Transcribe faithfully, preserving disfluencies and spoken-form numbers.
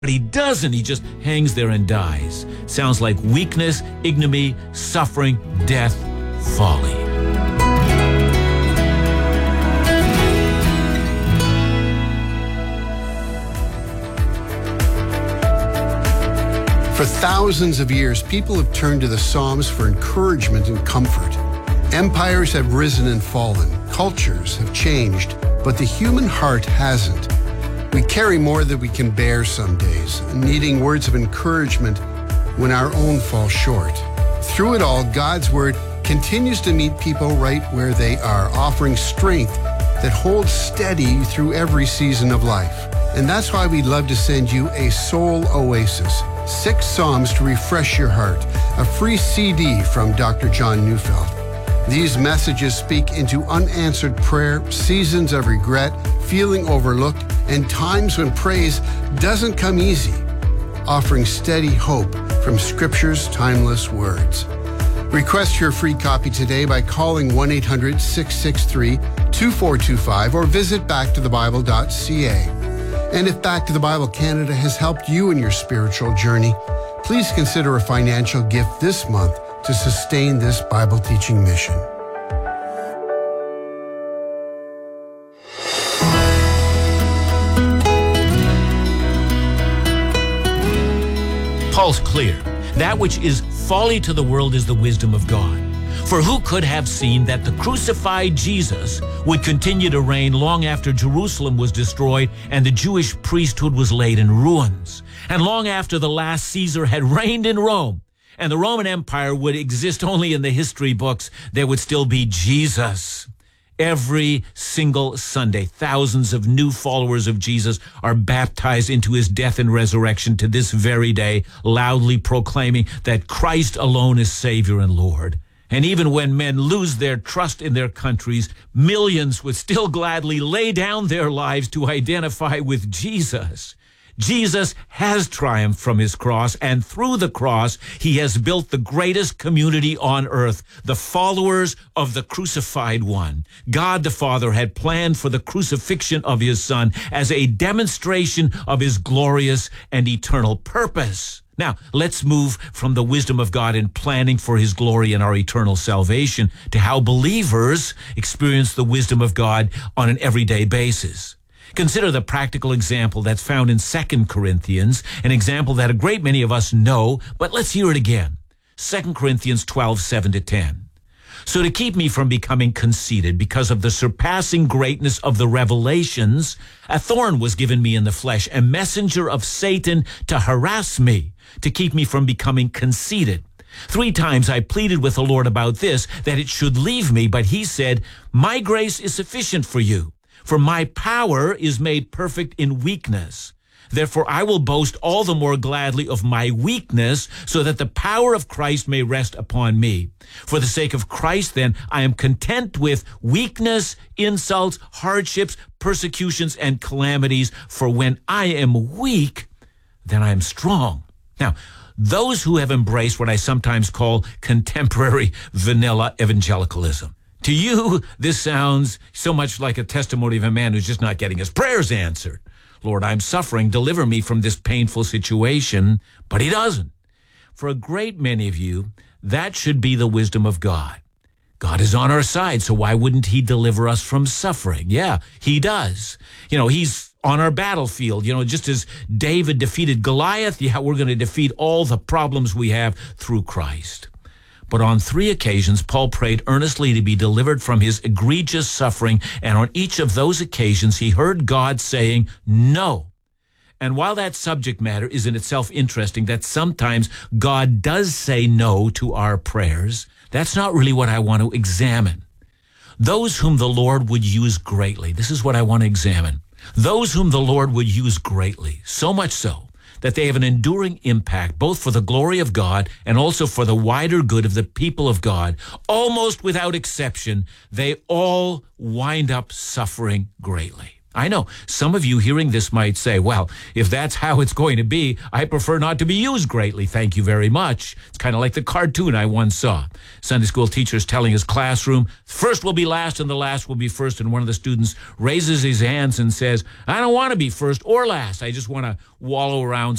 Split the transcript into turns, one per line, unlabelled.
But he doesn't. He just hangs there and dies. Sounds like weakness, ignominy, suffering, death, folly.
For thousands of years, people have turned to the Psalms for encouragement and comfort. Empires have risen and fallen. Cultures have changed, but the human heart hasn't. We carry more than we can bear some days, needing words of encouragement when our own fall short. Through it all, God's Word continues to meet people right where they are, offering strength that holds steady through every season of life. And that's why we'd love to send you a Soul Oasis, six Psalms to refresh your heart, a free C D from Doctor John Neufeld. These messages speak into unanswered prayer, seasons of regret, feeling overlooked, and times when praise doesn't come easy, offering steady hope from Scripture's timeless words. Request your free copy today by calling one eight hundred, six six three, two four two five or visit back to the bible dot c a. And if Back to the Bible Canada has helped you in your spiritual journey, please consider a financial gift this month to sustain this Bible teaching mission.
Paul's clear. That which is folly to the world is the wisdom of God. For who could have seen that the crucified Jesus would continue to reign long after Jerusalem was destroyed and the Jewish priesthood was laid in ruins, and long after the last Caesar had reigned in Rome, and the Roman Empire would exist only in the history books, there would still be Jesus. Every single Sunday, thousands of new followers of Jesus are baptized into his death and resurrection to this very day, loudly proclaiming that Christ alone is Savior and Lord. And even when men lose their trust in their countries, millions would still gladly lay down their lives to identify with Jesus. Jesus has triumphed from his cross, and through the cross, he has built the greatest community on earth, the followers of the crucified one. God the Father had planned for the crucifixion of his Son as a demonstration of his glorious and eternal purpose. Now, let's move from the wisdom of God in planning for his glory and our eternal salvation to how believers experience the wisdom of God on an everyday basis. Consider the practical example that's found in Second Corinthians, an example that a great many of us know, but let's hear it again. Second Corinthians twelve, seven to ten. So to keep me from becoming conceited because of the surpassing greatness of the revelations, a thorn was given me in the flesh, a messenger of Satan to harass me, to keep me from becoming conceited. Three times I pleaded with the Lord about this, that it should leave me, but he said, "My grace is sufficient for you, for my power is made perfect in weakness. Therefore I will boast all the more gladly of my weakness, so that the power of Christ may rest upon me. For the sake of Christ, then, I am content with weakness, insults, hardships, persecutions, and calamities. For when I am weak, then I am strong." Now, those who have embraced what I sometimes call contemporary vanilla evangelicalism, to you, this sounds so much like a testimony of a man who's just not getting his prayers answered. Lord, I'm suffering. Deliver me from this painful situation. But he doesn't. For a great many of you, that should be the wisdom of God. God is on our side, so why wouldn't he deliver us from suffering? Yeah, he does. You know, he's on our battlefield. You know, just as David defeated Goliath, yeah, we're going to defeat all the problems we have through Christ. But on three occasions, Paul prayed earnestly to be delivered from his egregious suffering, and on each of those occasions, he heard God saying, no. And while that subject matter is in itself interesting, that sometimes God does say no to our prayers, that's not really what I want to examine. Those whom the Lord would use greatly, this is what I want to examine. Those whom the Lord would use greatly, so much so, that they have an enduring impact, both for the glory of God and also for the wider good of the people of God, almost without exception, they all wind up suffering greatly. I know some of you hearing this might say, well, if that's how it's going to be, I prefer not to be used greatly. Thank you very much. It's kind of like the cartoon I once saw. Sunday school teachers telling his classroom, first will be last and the last will be first. And one of the students raises his hands and says, I don't want to be first or last. I just want to wallow around